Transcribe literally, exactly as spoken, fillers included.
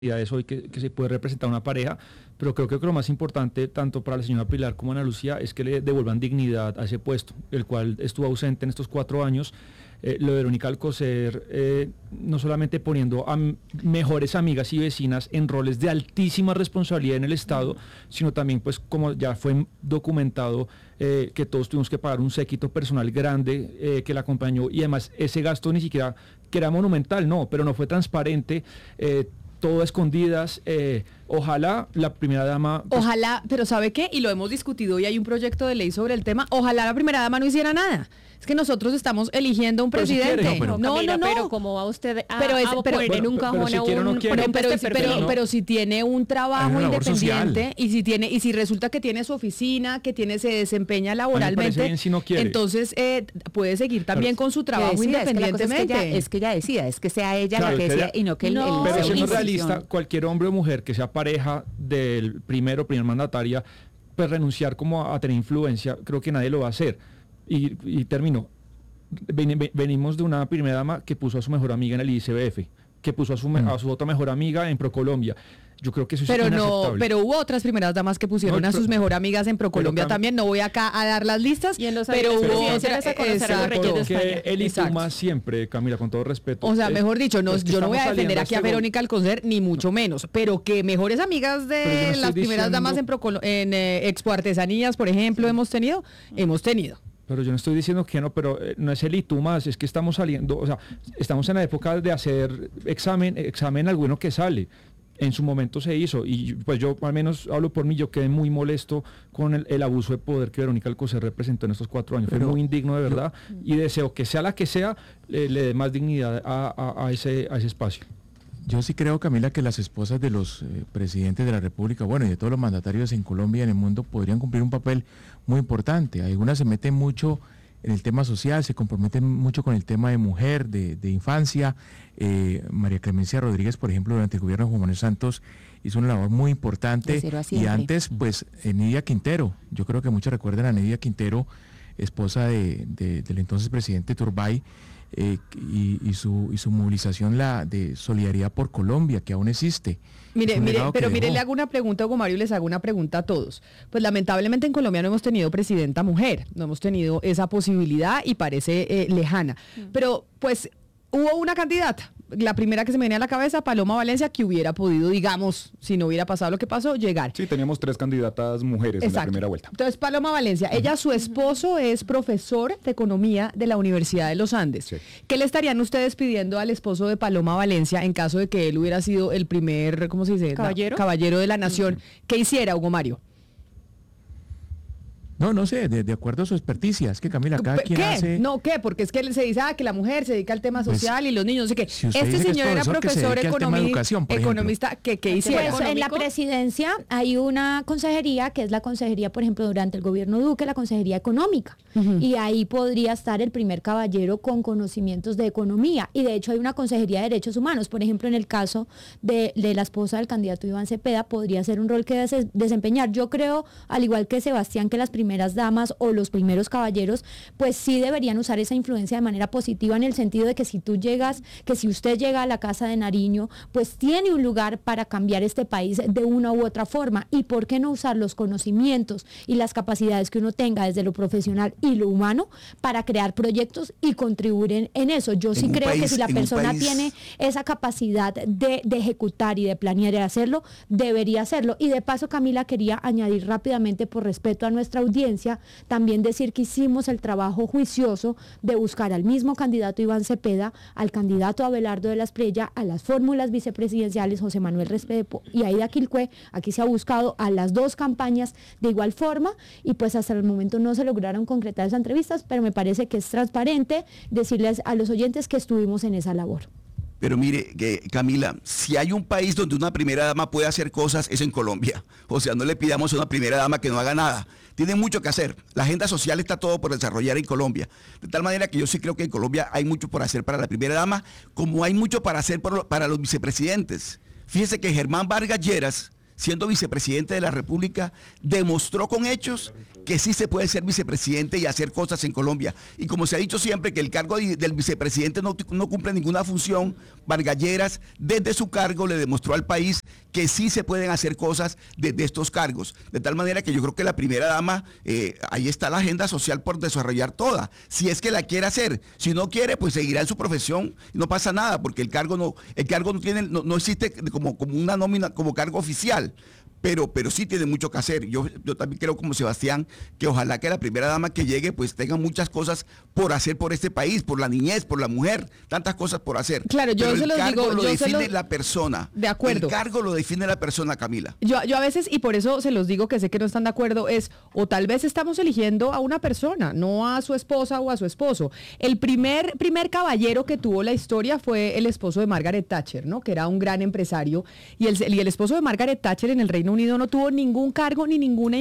es hoy que, que se puede representar una pareja, pero creo, creo que lo más importante, tanto para la señora Pilar como Ana Lucía, es que le devuelvan dignidad a ese puesto, el cual estuvo ausente en estos cuatro años. Eh, lo de Verónica Alcocer, eh, no solamente poniendo a mejores amigas y vecinas en roles de altísima responsabilidad en el Estado, sino también, pues, como ya fue documentado, eh, que todos tuvimos que pagar un séquito personal grande eh, que la acompañó, y además ese gasto ni siquiera, que era monumental, no, pero no fue transparente, eh, todo a escondidas. eh, ojalá la primera dama... Pues, ojalá, pero ¿sabe qué? Y lo hemos discutido y hay un proyecto de ley sobre el tema, ojalá la primera dama no hiciera nada. Es que nosotros estamos eligiendo un presidente. Si quiere, no, pero, no, Camila, no, no. Pero como va usted a, pero es, a pero, poner pero, en un cajón pero, pero, si a un... no quiere, pero, pero, perfil, pero, no. pero si tiene un trabajo una independiente y si tiene y si resulta que tiene su oficina, que tiene se desempeña laboralmente, bien si no entonces eh, puede seguir también claro. con su trabajo decida, independientemente. Es que, ella, es que ella decida, es que sea ella claro, la que que decida ella, y no que él no, el, pero siendo el realista, cualquier hombre o mujer que sea pareja del primero primer mandataria, pues renunciar como a, a tener influencia, creo que nadie lo va a hacer. Y, y termino. Ven, ven, venimos de una primera dama que puso a su mejor amiga en el I C B F, que puso a su, mm. a su otra mejor amiga en Procolombia. Yo creo que eso pero es inaceptable. No, pero hubo otras primeras damas que pusieron no, a sus mejores amigas en Procolombia también. No voy acá a dar las listas, y en los pero hubo otras. Que él hizo más siempre, Camila, con todo respeto. O sea, es, mejor dicho, no, pues yo no voy a defender aquí a Verónica Alcocer, ni mucho menos, pero que mejores amigas de no las primeras diciendo... damas en, Procolo en eh, Expo Artesanías, por ejemplo, hemos tenido, hemos tenido. Pero yo no estoy diciendo que no, pero eh, no es el y tú más, es que estamos saliendo, o sea, estamos en la época de hacer examen, examen alguno que sale. En su momento se hizo, y pues yo al menos hablo por mí, yo quedé muy molesto con el, el abuso de poder que Verónica Alcocer representó en estos cuatro años. Pero, fue muy indigno de verdad, yo, y deseo que sea la que sea, le, le dé más dignidad a, a, a, ese, a ese espacio. Yo sí creo, Camila, que las esposas de los eh, presidentes de la República, bueno, y de todos los mandatarios en Colombia y en el mundo, podrían cumplir un papel muy importante. Algunas se meten mucho en el tema social, se comprometen mucho con el tema de mujer, de, de infancia. Eh, María Clemencia Rodríguez, por ejemplo, durante el gobierno de Juan Manuel Santos, hizo una labor muy importante. Y antes, pues, eh, Nidia Quintero. Yo creo que muchos recuerdan a Nidia Quintero, esposa de, de, del entonces presidente Turbay, eh, y, y, su, y su movilización la de solidaridad por Colombia, que aún existe. Mire, mire, pero mire, le hago una pregunta a Hugo Mario y les hago una pregunta a todos. Pues lamentablemente en Colombia no hemos tenido presidenta mujer, no hemos tenido esa posibilidad y parece eh, lejana. Mm. Pero pues hubo una candidata, la primera que se me venía a la cabeza, Paloma Valencia, que hubiera podido, digamos, si no hubiera pasado lo que pasó, llegar. Sí, teníamos tres candidatas mujeres. Exacto. En la primera vuelta. Entonces, Paloma Valencia, uh-huh. ella, su esposo es profesor de economía de la Universidad de los Andes. Sí. ¿Qué le estarían ustedes pidiendo al esposo de Paloma Valencia en caso de que él hubiera sido el primer, ¿cómo se dice? Caballero. La, caballero de la nación. Uh-huh. ¿Qué hiciera, Hugo Mario? No, no sé, de, de acuerdo a su experticia, es que Camila, cada ¿Qué? quien hace... No, ¿qué? Porque es que se dice ah, que la mujer se dedica al tema social pues, y los niños, no sé qué. Si este señor era profesor economista, economista ¿qué, qué hiciera? Pues en la presidencia hay una consejería, que es la consejería, por ejemplo, durante el gobierno Duque, la consejería económica. Uh-huh. Y ahí podría estar el primer caballero con conocimientos de economía. Y de hecho hay una consejería de derechos humanos. Por ejemplo, en el caso de, de la esposa del candidato Iván Cepeda, podría ser un rol que des- desempeñar. Yo creo, al igual que Sebastián, que las primeras primeras damas o los primeros caballeros, pues sí deberían usar esa influencia de manera positiva, en el sentido de que si tú llegas, que si usted llega a la Casa de Nariño, pues tiene un lugar para cambiar este país de una u otra forma. ¿Y por qué no usar los conocimientos y las capacidades que uno tenga desde lo profesional y lo humano para crear proyectos y contribuir en, en eso? Yo sí creo país, que si la persona tiene esa capacidad de, de ejecutar y de planear y de hacerlo, debería hacerlo. Y de paso, Camila, quería añadir rápidamente, por respeto a nuestra audiencia, también decir que hicimos el trabajo juicioso de buscar al mismo candidato Iván Cepeda, al candidato Abelardo de la Espriella, a las fórmulas vicepresidenciales José Manuel Restrepo y Aida Quilcue. Aquí se ha buscado a las dos campañas de igual forma y pues hasta el momento no se lograron concretar esas entrevistas, pero me parece que es transparente decirles a los oyentes que estuvimos en esa labor. Pero mire, que, Camila, si hay un país donde una primera dama puede hacer cosas, es en Colombia. O sea, no le pidamos a una primera dama que no haga nada. Tiene mucho que hacer. La agenda social está todo por desarrollar en Colombia. De tal manera que yo sí creo que en Colombia hay mucho por hacer para la primera dama, como hay mucho para hacer por, para los vicepresidentes. Fíjese que Germán Vargas Lleras siendo vicepresidente de la República, demostró con hechos que sí se puede ser vicepresidente y hacer cosas en Colombia. Y como se ha dicho siempre, que el cargo del vicepresidente no, no cumple ninguna función, Vargas Lleras, desde su cargo, le demostró al país que sí se pueden hacer cosas desde estos cargos. De tal manera que yo creo que la primera dama, eh, ahí está la agenda social por desarrollar toda, si es que la quiere hacer. Si no quiere, pues seguirá en su profesión y no pasa nada, porque el cargo no, el cargo no tiene, no, no existe como, como una nómina, como cargo oficial. Pero, pero sí tiene mucho que hacer. Yo, yo también creo como Sebastián que ojalá que la primera dama que llegue pues tenga muchas cosas por hacer por este país, por la niñez, por la mujer, tantas cosas por hacer. Claro, yo pero se el los cargo digo, lo yo define se los... la persona. De acuerdo. El cargo lo define la persona, Camila. Yo, yo a veces, y por eso se los digo que sé que no están de acuerdo, es o tal vez estamos eligiendo a una persona, no a su esposa o a su esposo. El primer, primer caballero que tuvo la historia fue el esposo de Margaret Thatcher, ¿no? Que era un gran empresario, y el, y el esposo de Margaret Thatcher en el Reino Unido no tuvo ningún cargo ni ninguna